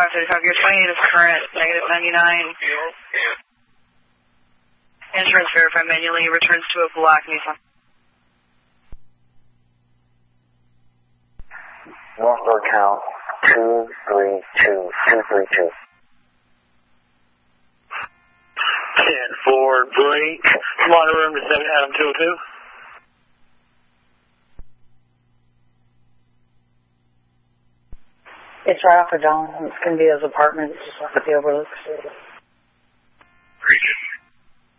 535. Your 28 is current, negative 99. Insurance verified manually. Returns to a black Nissan. Northbound count 232. 10-4 break. Monitor room to 7 Adam 202. It's right off of Dawn. It's going to be those apartments just off the overlook.